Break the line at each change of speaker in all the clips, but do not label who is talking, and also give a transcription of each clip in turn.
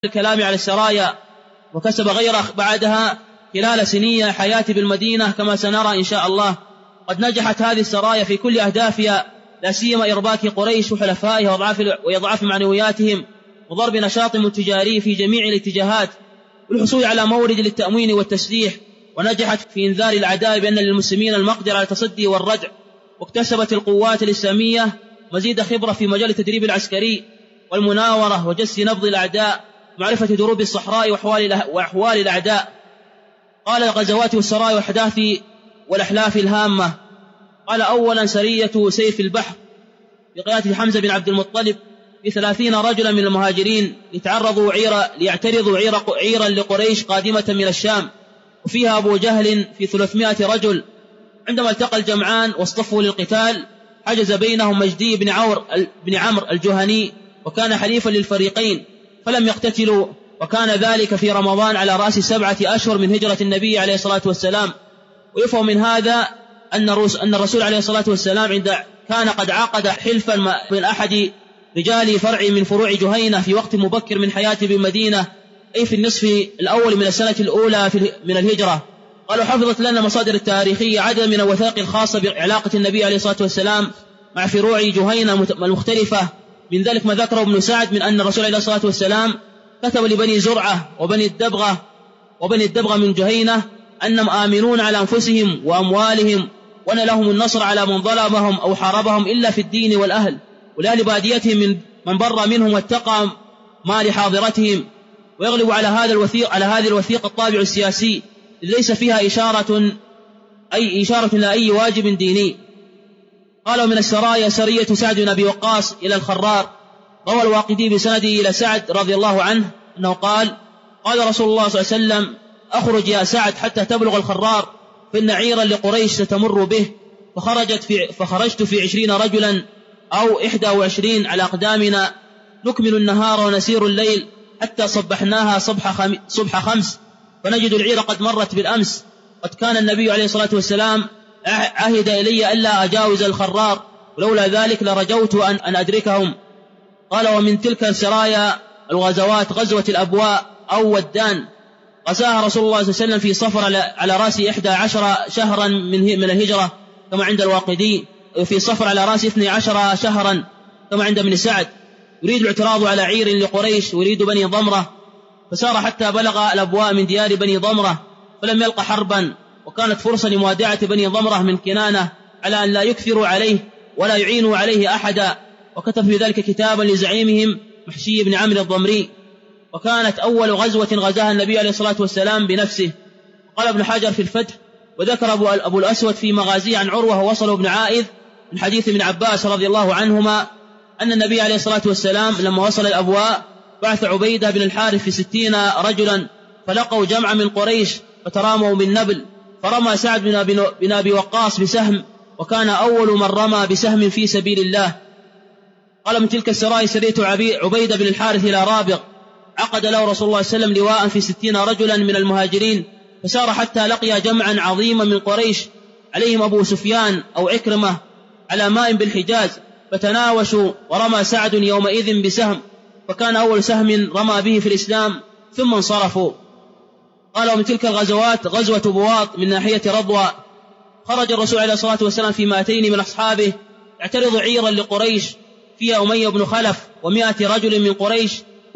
الكلام على السرايا، وكسب غيره بعدها خلال سنين حياتي بالمدينة كما سنرى إن شاء الله. قد نجحت هذه السرايا في كل أهدافها، لا سيما إرباك قريش وحلفائها وإضعاف معنوياتهم وضرب نشاطهم التجاري في جميع الاتجاهات والحصول على مورد للتأمين والتسليح. ونجحت في إنذار الأعداء بأن للمسلمين المقدرة على التصدي والردع، واكتسبت القوات الإسلامية مزيد خبرة في مجال التدريب العسكري والمناورة وجس نبض الأعداء، معرفة دروب الصحراء وأحوال الأعداء. قال الغزوات والسرايا والأحداث والأحلاف الهامة. قال أولا سرية سيف البحر بقيادة حمزة بن عبد المطلب ب30 رجلا من المهاجرين ليعترضوا عيرا لقريش قادمة من الشام، وفيها أبو جهل في 300 رجل. عندما التقى الجمعان واصطفوا للقتال حجز بينهم مجدي بن عمرو الجهني، وكان حليفا للفريقين فلم يقتتلوا، وكان ذلك في رمضان على رأس 7 أشهر من هجرة النبي عليه الصلاة والسلام. ويفهم من هذا أن الرسول عليه الصلاة والسلام كان قد عقد حلفا من أحد رجال فرع من فروع جهينة في وقت مبكر من حياته بالمدينة، أي في النصف الأول من السنة الأولى من الهجرة. قالوا حفظت لنا مصادر التاريخية عدد من الوثائق الخاصة بعلاقة النبي عليه الصلاة والسلام مع فروع جهينة المختلفة. من ذلك ما ذكره ابن سعد من أن الرسول عليه الصلاة والسلام كتب لبني زرعة وبني الدبغة من جهينة أنهم آمنون على أنفسهم وأموالهم، وأن لهم النصر على من ظلمهم أو حاربهم إلا في الدين والأهل، ولأهل باديتهم من بر منهم واتقى ما لحاضرتهم. ويغلب على هذه الوثيقة الطابع السياسي، ليس فيها إشارة لأي واجب ديني. قالوا من السرايا سرية سعد بن أبي وقاص إلى الخرار. روى الواقدي بسنده إلى سعد رضي الله عنه أنه قال رسول الله صلى الله عليه وسلم أخرج يا سعد حتى تبلغ الخرار، فإن عيرا لقريش ستمر به. فخرجت في 20 رجلا أو 21 على أقدامنا، نكمل النهار ونسير الليل حتى صبحناها صبح 5، فنجد العير قد مرت بالأمس. قد كان النبي عليه الصلاة والسلام عهد إلي ألا أجاوز الخرار، ولولا ذلك لرجوت أن أدركهم. قال ومن تلك السرايا الغزوات غزوة الأبواء أو ودان، غزاها رسول الله صلى الله عليه وسلم في صفر على رأس 11 شهرا من الهجرة كما عند الواقدي، وفي صفر على رأس 12 شهرا كما عند ابن سعد. يريد الاعتراض على عير لقريش ويريد بني ضمرة، فسار حتى بلغ الأبواء من ديار بني ضمرة فلم يلق حربا، وكانت فرصة لموادعة بني ضمرة من كنانة على أن لا يكثروا عليه ولا يعينوا عليه أحدا، وكتب في ذلك كتابا لزعيمهم محشي بن عمرو الضمري. وكانت أول غزوة غزاها النبي عليه الصلاة والسلام بنفسه. قال ابن حجر في الفتح وذكر أبو الأسود في مغازيه عن عروة ووصله ابن عائذ من حديث ابن عباس رضي الله عنهما أن النبي عليه الصلاة والسلام لما وصل الأبواء بعث عبيدة بن الحارث في 60 رجلا، فلقوا جمعا من قريش فتراموا من نبل، فرمى سعد بن أبي وقاص بسهم، وكان أول من رمى بسهم في سبيل الله. قال من تلك السرايا سريت عبيدة بن الحارث إلى رابغ، عقد له رسول الله صلى الله عليه وسلم لواء في 60 رجلا من المهاجرين، فسار حتى لقي جمعا عظيما من قريش عليهم أبو سفيان أو عكرمة على ماء بالحجاز، فتناوشوا، ورمى سعد يومئذ بسهم، فكان أول سهم رمى به في الإسلام ثم انصرفوا. قال ومن تلك الغزوات غزوة بواط من ناحية رضوى، خرج الرسول عليه الصلاة والسلام في 200 من أصحابه يعترض عيرا لقريش فيها أمية بن خلف و100 رجل من قريش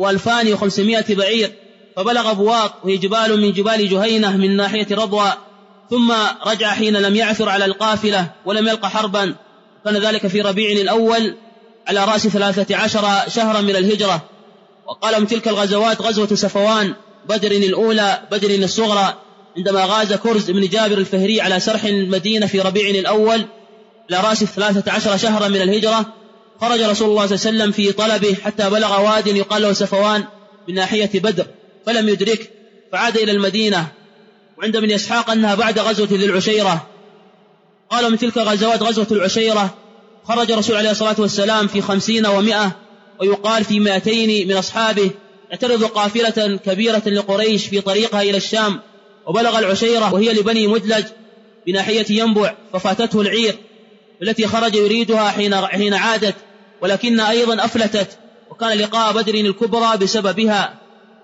و2500 بعير، فبلغ بواط وهي جبال من جبال جهينة من ناحية رضوى، ثم رجع حين لم يعثر على القافلة ولم يلق حربا. كان ذلك في ربيع الأول على رأس 13 شهرا من الهجرة. وقال من تلك الغزوات غزوة سفوان، بدر الأولى بدر الصغرى، عندما غاز كرز بن جابر الفهري على سرح المدينة في ربيع الأول على رأس 13 شهرا من الهجرة. خرج رسول الله صلى الله عليه وسلم في طلبه حتى بلغ واد يقال له سفوان من ناحية بدر فلم يدرك، فعاد إلى المدينة. وعند ابن إسحاق أنها بعد غزوة ذي العشيرة. قالوا من تلك الغزوات غزوة العشيرة، خرج الرسول عليه الصلاة والسلام في 50 و100 ويقال في 200 من أصحابه اعترض قافلة كبيرة لقريش في طريقها إلى الشام، وبلغ العشيرة وهي لبني مدلج بناحية ينبع، ففاتته العير التي خرج يريدها حين عادت، ولكن أيضا أفلتت، وكان لقاء بدر الكبرى بسببها.